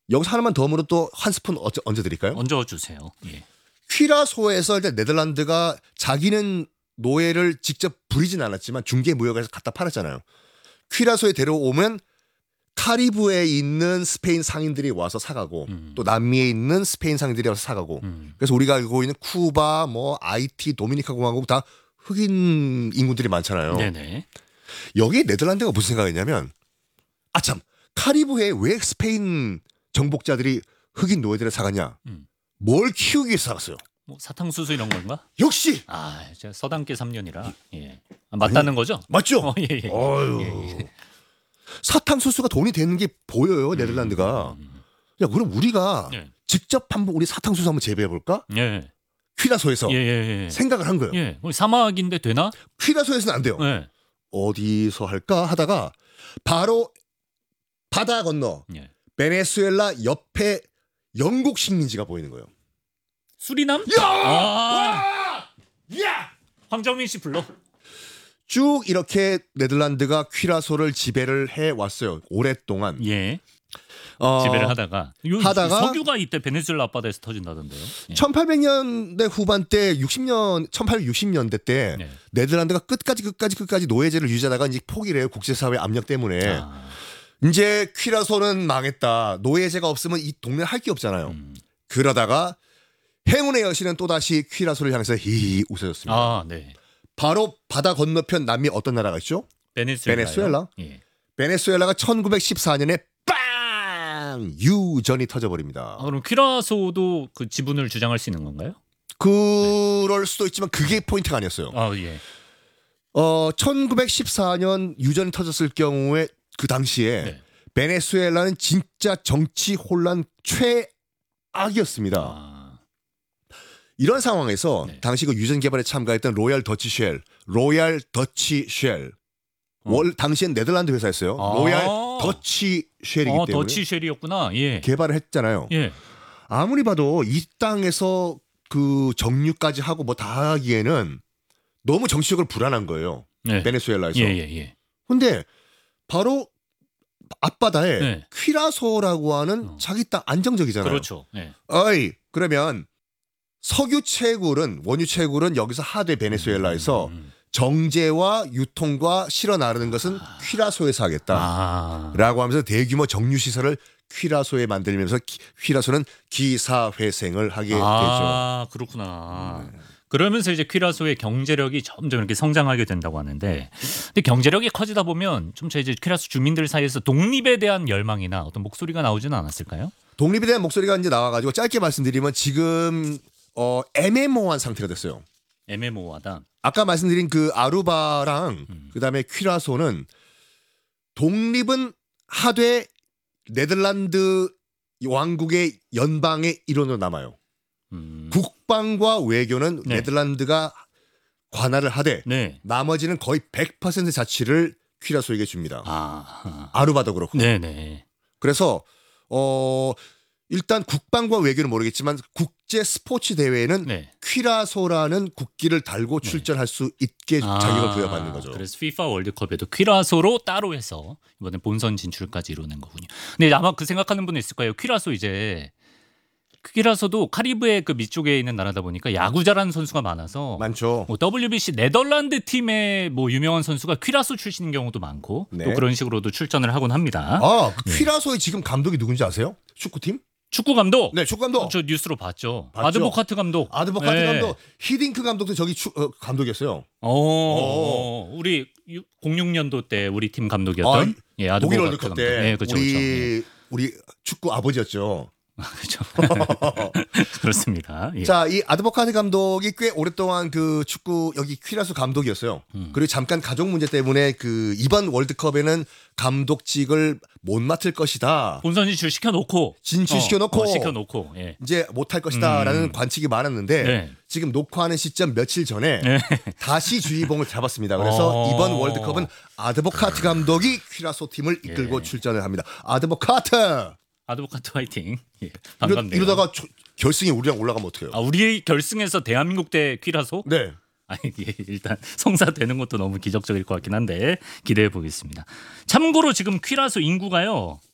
여기서 하나만 더 또 한 스푼 얹어 드릴까요? 얹어 주세요. 예. 퀴라소에서 일단 네덜란드가 자기는 노예를 직접 부리진 않았지만 중개 무역에서 갖다 팔았잖아요. 퀴라소에 데려오면 카리브해에 있는 스페인 상인들이 와서 사가고 또 남미에 있는 스페인 상인들이 와서 사가고 그래서 우리가 알고 있는 쿠바, 뭐 아이티, 도미니카 공화국 다 흑인 인구들이 많잖아요. 네네. 여기에 네덜란드가 무슨 생각했냐면 아참 카리브해에 왜 스페인 정복자들이 흑인 노예들을 사갔냐? 뭘 키우기 위해서 사갔어요? 뭐 사탕수수 이런 건가? 역시 제가 서당계 3년이라 예. 맞다는 거죠? 맞죠? 예, 예. 어휴. 예. 사탕수수가 돈이 되는 게 보여요 네덜란드가. 야 그럼 우리가 예. 직접 한번 우리 사탕수수 한번 재배해 볼까? 예. 퀴라소에서 예. 생각을 한 거예요. 예. 우리 사막인데 되나? 퀴라소에서는 안 돼요. 예. 어디서 할까 하다가 바로 바다 건너 예. 베네수엘라 옆에 영국 식민지가 보이는 거예요. 수리남? 야! 아, 야! 황정민 씨 불러. 쭉 이렇게 네덜란드가 퀴라소를 지배를 해 왔어요. 오랫동안. 예. 어, 지배를 하다가 하다가 석유가 이때 베네수엘라 앞바다에서 터진다던데요. 예. 1800년대 후반때 1860년대 때 네. 네덜란드가 끝까지 노예제를 유지하다가 이제 포기를 해요. 국제사회 압력 때문에. 이제 퀴라소는 망했다. 노예제가 없으면 이 동네 할 게 없잖아요. 그러다가 행운의 여신은 또다시 퀴라소를 향해서 히히 웃어줬습니다. 네. 바로 바다 건너편 남미 어떤 나라가 있죠? 베네수엘라. 예. 베네수엘라가 1914년에 빵! 유전이 터져버립니다. 그럼 퀴라소도 그 지분을 주장할 수 있는 건가요? 그럴 수도 있지만 그게 포인트가 아니었어요. 예. 1914년 유전이 터졌을 경우에 그 당시에 네. 베네수엘라는 진짜 정치 혼란 최악이었습니다. 이런 상황에서 네. 당시 그 유전 개발에 참가했던 로얄 더치 쉘 당시엔 네덜란드 회사였어요. 로얄 더치 쉘이기 때문에 더치 쉘이었구나. 예. 개발을 했잖아요. 예. 아무리 봐도 이 땅에서 그 정유까지 하고 뭐 다 하기에는 너무 정치적으로 불안한 거예요. 네. 베네수엘라에서. 예. 근데 바로 앞바다에 네. 퀴라소라고 하는 자기 땅 안정적이잖아요. 그렇죠. 예. 그러면 석유 채굴은 원유 채굴은 여기서 하되 베네수엘라에서 정제와 유통과 실어 나르는 것은 퀴라소에서 하겠다라고 하면서 대규모 정유 시설을 퀴라소에 만들면서 퀴라소는 기사회생을 하게 되죠. 그렇구나. 그러면서 이제 퀴라소의 경제력이 점점 이렇게 성장하게 된다고 하는데, 근데 경제력이 커지다 보면 좀 이제 퀴라소 주민들 사이에서 독립에 대한 열망이나 어떤 목소리가 나오지는 않았을까요? 독립에 대한 목소리가 이제 나와가지고 짧게 말씀드리면 지금 애매모호한 상태가 됐어요. 애매모호하다. 아까 말씀드린 그 아루바랑 그다음에 퀴라소는 독립은 하되 네덜란드 왕국의 연방의 일원으로 남아요. 국방과 외교는 네. 네덜란드가 관할을 하되 네. 나머지는 거의 100% 자치를 퀴라소에게 줍니다. 아루바도 그렇고. 네네. 그래서 일단 국방과 외교는 모르겠지만 국제 스포츠 대회에는 네. 퀴라소라는 국기를 달고 출전할 수 있게 자격을 부여받는 거죠. 그래서 FIFA 월드컵에도 퀴라소로 따로 해서 이번에 본선 진출까지 이루는 거군요. 근데 아마 그 생각하는 분은 있을 거예요. 퀴라소도 카리브해 그 밑쪽에 있는 나라다 보니까 야구 잘하는 선수가 많아서 많죠. 뭐 WBC 네덜란드 팀의 뭐 유명한 선수가 퀴라소 출신인 경우도 많고 네. 또 그런 식으로도 출전을 하곤 합니다. 퀴라소의 지금 감독이 누군지 아세요? 축구팀? 축구 감독? 네, 축구 감독. 저 뉴스로 봤죠. 봤죠? 아드보카트 감독. 아드보카트 감독. 히딩크 감독도 저기 감독이었어요. 우리 06년도 때 우리 팀 감독이었던 독일 아드보카트 월드컵 감독. 때 네, 그렇죠. 우리 축구 아버지였죠. 그렇죠. 그렇습니다. 예. 자, 이 아드보카트 감독이 꽤 오랫동안 그 축구 여기 퀴라소 감독이었어요. 그리고 잠깐 가족 문제 때문에 그 이번 월드컵에는 감독직을 못 맡을 것이다. 본선 진출시켜놓고 예. 이제 못할 것이다라는 관측이 많았는데 네. 지금 녹화하는 시점 며칠 전에 네. 다시 주의봉을 잡았습니다. 그래서 이번 월드컵은 아드보카트 감독이 퀴라소 팀을 이끌고 출전을 합니다. 아드보카트 화이팅. 예, 반갑네요. 이러다가 결승에 우리랑 올라가면 어떡해요? 우리 결승에서 대한민국 대 퀴라소? 네. 일단 성사되는 것도 너무 기적적일 것 같긴 한데 기대해 보겠습니다. 참고로 지금 퀴라소 인구가요.